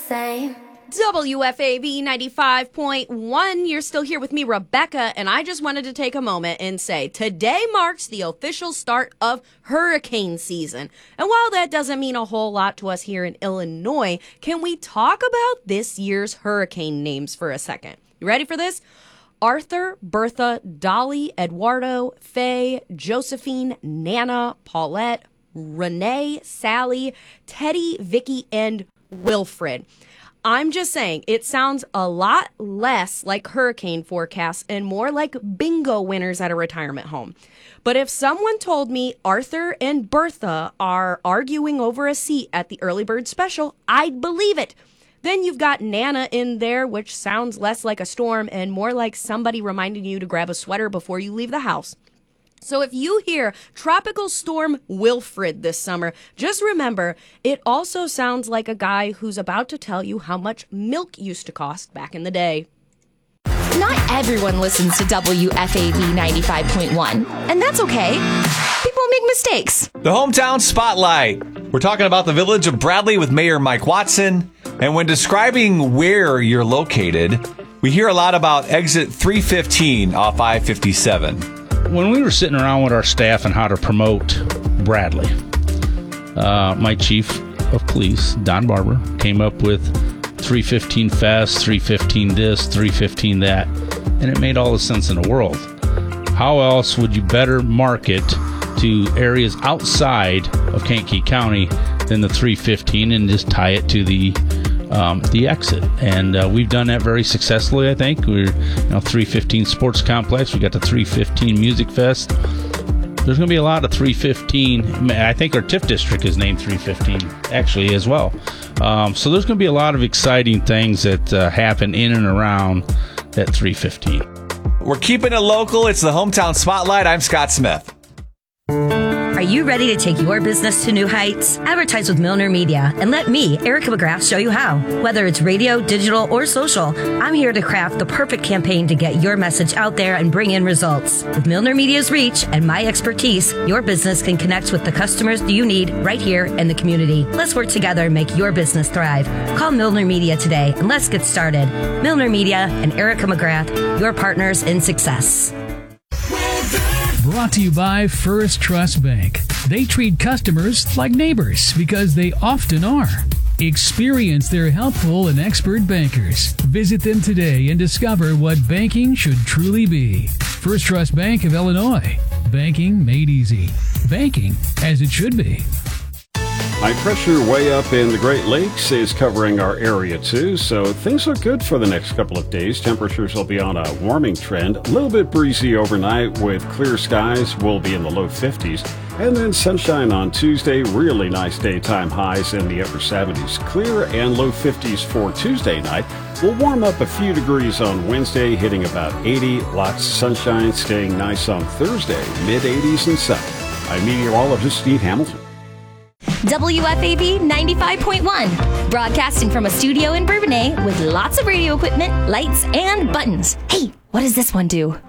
same. WFAB 95.1. You're still here with me, Rebecca, and I just wanted to take a moment and say today marks the official start of hurricane season. And while that doesn't mean a whole lot to us here in Illinois, can we talk about this year's hurricane names for a second? You ready for this? Arthur, Bertha, Dolly, Eduardo, Faye, Josephine, Nana, Paulette, Renee, Sally, Teddy, Vicky, and Wilfred. I'm just saying, it sounds a lot less like hurricane forecasts and more like bingo winners at a retirement home. But if someone told me Arthur and Bertha are arguing over a seat at the early bird special, I'd believe it. Then you've got Nana in there, which sounds less like a storm and more like somebody reminding you to grab a sweater before you leave the house. So if you hear Tropical Storm Wilfred this summer, just remember, it also sounds like a guy who's about to tell you how much milk used to cost back in the day. Not everyone listens to WFAB 95.1, and that's okay. People make mistakes. The Hometown Spotlight. We're talking about the village of Bradley with Mayor Mike Watson. And when describing where you're located, we hear a lot about exit 315 off I-57. When we were sitting around with our staff on how to promote Bradley, my chief of police, Don Barber, came up with 315 Fest, 315 this, 315 that, and it made all the sense in the world. How else would you better market to areas outside of Kankakee County than the 315 and just tie it to the exit? And we've done that very successfully, I think. We're 315 Sports Complex. We got the 315 Music Fest. There's going to be a lot of 315. I think our TIF district is named 315, actually, as well. So there's going to be a lot of exciting things that happen in and around that 315. We're keeping it local. It's the Hometown Spotlight. I'm Scott Smith. Are you ready to take your business to new heights? Advertise with Milner Media and let me, Erica McGrath, show you how. Whether it's radio, digital, or social, I'm here to craft the perfect campaign to get your message out there and bring in results. With Milner Media's reach and my expertise, your business can connect with the customers you need right here in the community. Let's work together and make your business thrive. Call Milner Media today and let's get started. Milner Media and Erica McGrath, your partners in success. Brought to you by First Trust Bank. They treat customers like neighbors because they often are. Experience their helpful and expert bankers. Visit them today and discover what banking should truly be. First Trust Bank of Illinois. Banking made easy. Banking as it should be. High pressure way up in the Great Lakes is covering our area too, so things look good for the next couple of days. Temperatures will be on a warming trend. A little bit breezy overnight with clear skies. We'll be in the low 50s. And then sunshine on Tuesday. Really nice daytime highs in the upper 70s. Clear and low 50s for Tuesday night. We'll warm up a few degrees on Wednesday, hitting about 80. Lots of sunshine, staying nice on Thursday, mid-80s and sunny. I'm meteorologist Steve Hamilton. WFAB 95.1, broadcasting from a studio in Bourbonnais with lots of radio equipment, lights, and buttons. Hey, what does this one do?